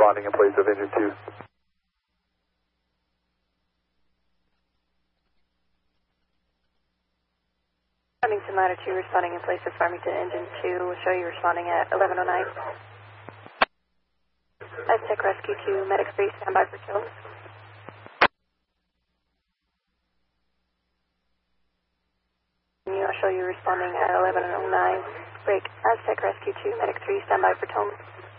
responding in place of engine 2. Farmington Ladder 2 responding in place of Farmington Engine 2. We'll show you responding at 11:09. Aztec Rescue 2, Medic 3, standby for kills. I'll show you responding at 11:09. Break. Aztec Rescue 2, Medic 3, standby for tone.